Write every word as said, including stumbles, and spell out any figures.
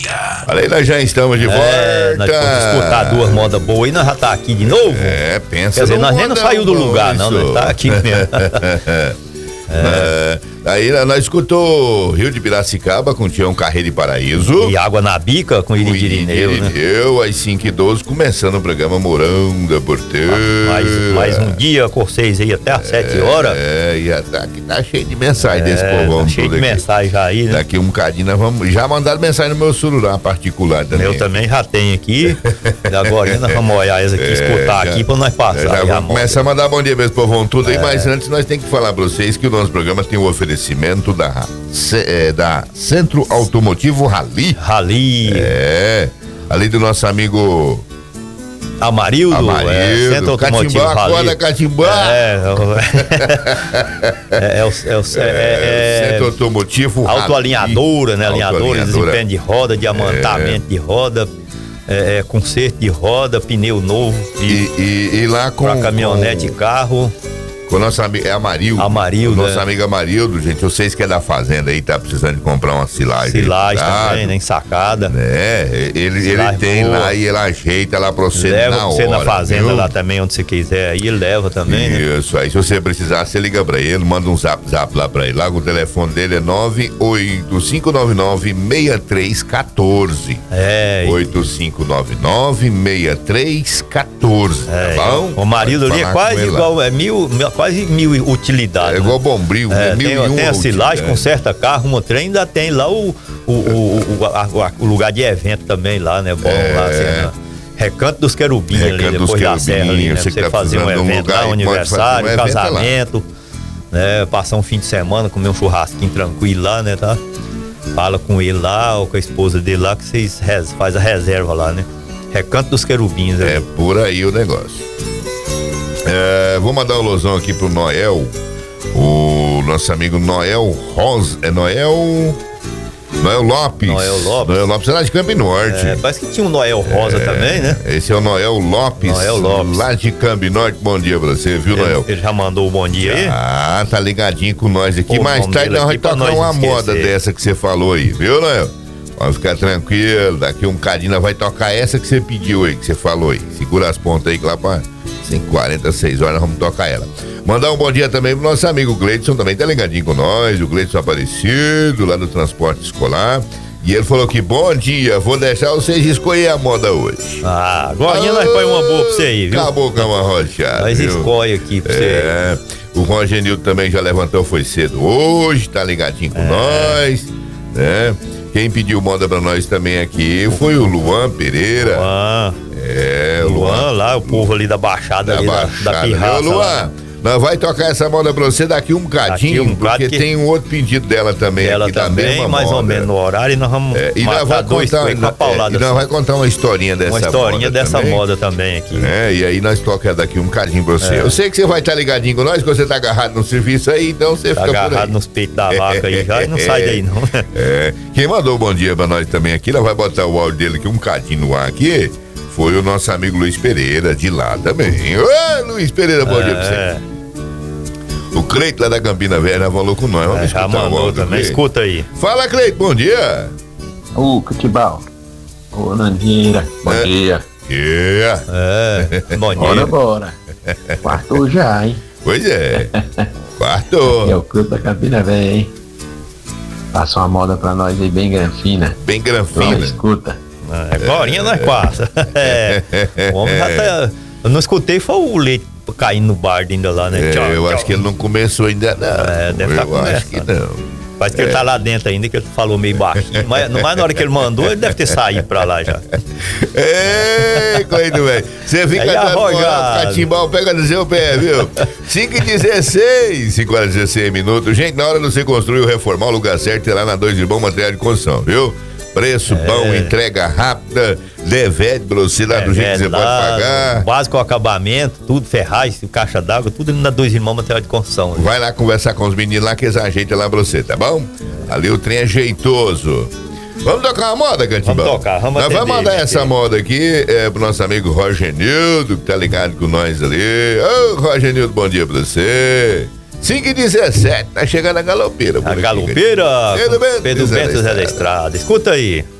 dia. Olha aí, nós já estamos de É, volta. nós vamos escutar duas modas boas aí, nós já tá aqui de novo. É, pensa. Quer dizer, nós nem não modão saiu do bom lugar, não, isso. nós tá aqui mesmo. É. Aí nós escutou Rio de Piracicaba com Tião Carreiro e Paraíso. E Água na Bica com Iri de Irineu, né? Irineu, às cinco e doze, começando o programa Mourão da Porteira. Mais, mais um dia, com vocês aí até às sete horas. É, e tá, aqui tá cheio de mensagem desse É, povão tá cheio todo de aqui. mensagem já aí, né? Daqui um bocadinho nós vamos. Já mandaram mensagem no meu celular particular também. Eu também já tenho aqui. E agora nós vamos olhar essa aqui, É, escutar já- aqui pra nós passar. Já aí a vamos moda. começar a mandar bom dia pra esse povão tudo aí, É. mas antes nós temos que falar pra vocês que o nosso programa tem o oferecimento da, ce- é, da Centro Automotivo Rally. Rally, É, ali do nosso amigo Amarildo, é, Amarildo, Centro Automotivo Catimbá, Rally. acorda Catimbá. É, é, é, o- é, o- é, é, Centro Automotivo autoalinhadora, né? Alinhadora, Autoalinhadora. desempenho de roda, diamantamento de roda, é, é, conserto de roda, pneu novo E, e, e, e lá com, pra caminhonete e com, carro. com o nosso amigo, é Amarildo. Amarildo, O nosso é. amigo Amarildo, gente, vocês que é da fazenda aí, tá precisando de comprar uma silagem. Silagem tá? também, né? Ensacada. É, ele, ele Silagem tem boa. lá e ele ajeita lá pra você Leva na pra você hora. na fazenda viu? lá também, onde você quiser. Aí ele leva também, né? Isso, aí se você precisar, você liga pra ele, manda um zap zap lá pra ele. Lá o telefone dele é nove oito cinco nove nove seis três um quatro. É, e- oito cinco nove nove seis três um quatro. é, Tá bom? o marido Pode ali é falar com quase ele lá. igual, é mil, mil- quase mil utilidades. É igual bombril, né? né? É, Mil tem, e uma tem a silagem, utilidade. conserta carro, uma trem, ainda tem lá o, o, o, o, a- o lugar de evento também lá, né? Bom, É. lá, assim, né? Recanto dos Querubins ali, Recanto dos depois da serra ali, né? Querubins, Pra você você que tá fazer um precisando de um evento lugar lá, um aí, pode fazer aniversário, um evento lá. casamento, né? Passar um fim de semana, comer um churrasquinho tranquilo lá, né? Tá? Fala com ele lá, ou com a esposa dele lá, que vocês res- faz a reserva lá, né? Recanto dos Querubins ali. É por aí o negócio. É, vou mandar um losão aqui pro Noel. O nosso amigo Noel Rosa. É Noel. Noel Lopes. Noel Lopes. Noel Lopes é lá de Campo Norte. É, parece que tinha um Noel Rosa também, né? Esse é o Noel Lopes. Noel Lopes. Lá de Campo Norte. Bom dia pra você, viu, Noel? Ele, ele já mandou o bom dia aí? Ah, tá ligadinho com nós aqui. Pô, Mais vamos tarde dele nós aqui vamos pra tocar nós uma não moda esquecer. dessa que você falou aí, viu, Noel? Pode ficar tranquilo. Daqui um bocadinho nós vai tocar essa que você pediu aí, que você falou aí. Segura as pontas aí que lá pra cinco e quarenta, seis horas nós vamos tocar ela. Mandar um bom dia também pro nosso amigo Gleidson, também tá ligadinho com nós. O Gleidson Aparecido, lá do transporte escolar. E ele falou que bom dia, vou deixar vocês escolher a moda hoje. Ah, agora nós põe uma boa pra você aí, viu? Acabou com uma rochada. Nós viu? escolhe aqui pra você. É, o Rogenildo também já levantou, foi cedo hoje, tá ligadinho com É. nós, né? Quem pediu moda pra nós também aqui foi o Luan Pereira. Luan, É, o Luan Luan lá, o povo ali da Baixada, da ali, da, da Baixada. Pirraça. Ô, lá. Luan, nós vai tocar essa moda pra você daqui um bocadinho, Daqui um bocado porque que- tem um outro pedido dela também Ela aqui da também, mesma mais moda. ou menos no horário, e nós vamos É, e nós matar vai dois contar, coelhos com a é, paulada. e nós assim. vai contar uma historinha dessa Uma historinha moda dessa também. moda também aqui. É, e aí nós toca daqui um bocadinho pra você. É. Eu sei que você vai estar ligadinho com nós, que você tá agarrado no serviço aí, então você Tá fica por aí. agarrado nos peitos da vaca aí já e não sai daí não. É, quem mandou o bom dia pra nós também aqui, ela vai botar o áudio dele aqui um bocadinho no ar aqui, foi o nosso amigo Luiz Pereira, de lá também. Ô, Luiz Pereira, bom dia pra você. É, O Cleito lá da Campina Velha falou com nós. Vamos é, já escutar o mandou áudio do também. Cleito. Escuta aí. Fala, Cleito, bom dia. Ô, Cutibal. Ô, Nandira. Bom É. dia. Yeah. É, bom Bora, dia. bora. Quartou já, hein? Pois é. É Quarto. o Clube da Campina Velha, hein? Passa uma moda pra nós aí bem granfina. Bem Então, granfina. escuta. Agora nós passa. É, o homem já tá. Eu não escutei, foi o leite caindo no bar ainda lá, né? É, Tchau, eu tchau. acho que ele não começou ainda não. É, deve tá eu acho que começando. não. Parece que ele tá lá dentro ainda, que ele falou meio baixinho. Mas, mas na hora que ele mandou, ele deve ter saído pra lá já. Ei, Cleito, velho. Você fica Aí, dando moral arrogado. pro catimbau, pega no seu pé, viu? cinco e dezesseis, cinco horas e dezesseis minutos. Gente, na hora de você construir ou reformar, o lugar certo é lá na Dois Irmãos Material de Construção, viu? Preço É. bom, entrega rápida, Levete pra você lá do jeito que você pode pagar. Básico, acabamento, tudo, ferragem, caixa d'água, tudo ali na Dois Irmãos Material de Construção. né? Vai lá conversar com os meninos lá que eles ajeitam lá pra você, tá bom? Ali o trem é jeitoso. Vamos tocar uma moda, Cantibão? Vamos tocar, vamos Nós vamos atender, mandar gente. essa moda aqui é, pro nosso amigo Roger Nildo, que tá ligado com nós ali. Ô, Roger Nildo, bom dia pra você. cinco e dezessete, tá chegando a galopeira. por A aqui, galopeira, Pedro Bento, Pedro Zé da Bento, Zé da Estrada. Estrada. Escuta aí.